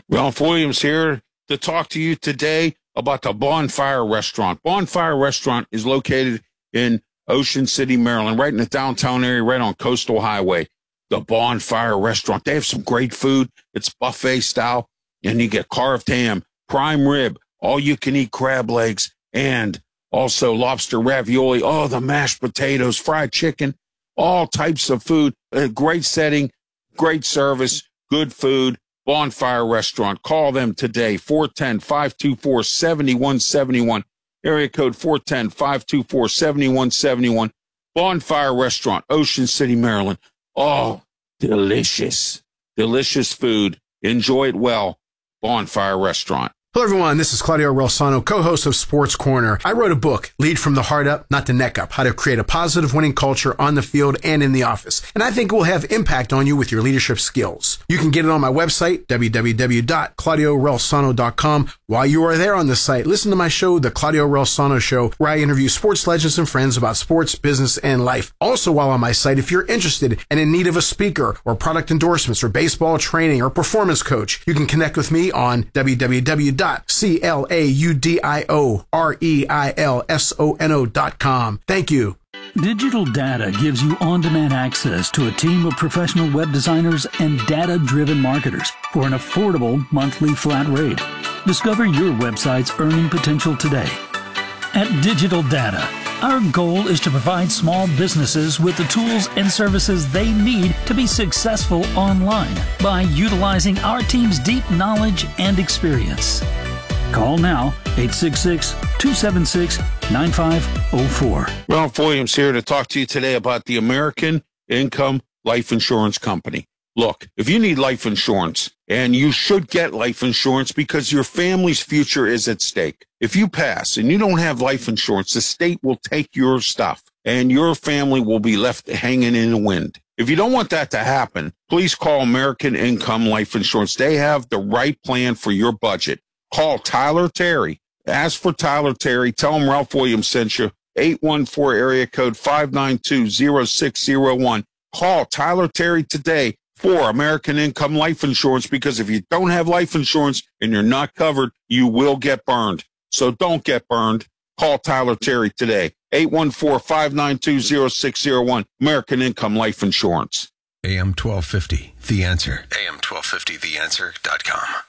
Ralph Williams here to talk to you today about the Bonfire Restaurant. Bonfire Restaurant is located in Ocean City, Maryland, right in the downtown area, right on Coastal Highway. The Bonfire Restaurant. They have some great food. It's buffet style, and you get carved ham, prime rib, all-you-can-eat crab legs, and also lobster ravioli, the mashed potatoes, fried chicken, all types of food. A great setting, great service, good food. Bonfire Restaurant. Call them today, 410-524-7171. Area code 410-524-7171. Bonfire Restaurant, Ocean City, Maryland. Oh, delicious, delicious food. Enjoy it well. Bonfire Restaurant. Hello, everyone. This is Claudio Relsano, co-host of Sports Corner. I wrote a book, Lead from the Heart Up, Not the Neck Up, How to Create a Positive Winning Culture on the Field and in the Office. And I think it will have impact on you with your leadership skills. You can get it on my website, www.claudiorelsano.com. While you are there on the site, listen to my show, The Claudio Relsano Show, where I interview sports legends and friends about sports, business, and life. Also, while on my site, if you're interested and in need of a speaker or product endorsements or baseball training or performance coach, you can connect with me on www.claudiorelsono.com. Thank you. Digital Data gives you on-demand access to a team of professional web designers and data-driven marketers for an affordable monthly flat rate. Discover your website's earning potential today. At Digital Data, our goal is to provide small businesses with the tools and services they need to be successful online by utilizing our team's deep knowledge and experience. Call now, 866-276-9504. Ralph Williams here to talk to you today about the American Income Life Insurance Company. Look, if you need life insurance, and you should get life insurance because your family's future is at stake. If you pass and you don't have life insurance, the state will take your stuff and your family will be left hanging in the wind. If you don't want that to happen, please call American Income Life Insurance. They have the right plan for your budget. Call Tyler Terry. Ask for Tyler Terry. Tell him Ralph Williams sent you. 814 area code 592-0601. Call Tyler Terry today for American Income Life Insurance, because if you don't have life insurance and you're not covered, you will get burned. So don't get burned. Call Tyler Terry today. 814-592-0601. American Income Life Insurance. AM 1250, The Answer. AM 1250, TheAnswer.com.